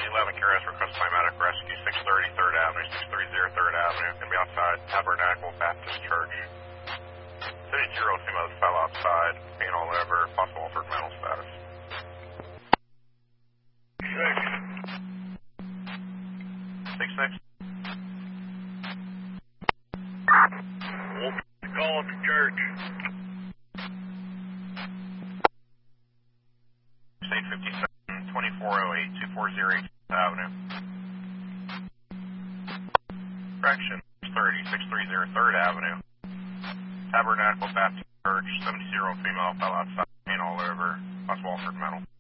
11 Carras, request climatic rescue, 630 3rd Avenue, 630 3rd Avenue, going to be outside Tabernacle Baptist Church. City 0 females fell outside, being all over, possible altered mental status. 6-6. Call at the church. 857 2408 2408 Avenue. Correction 630 3rd Avenue. Tabernacle Baptist Church, 70 female fell outside, pain all over, possible altered mental.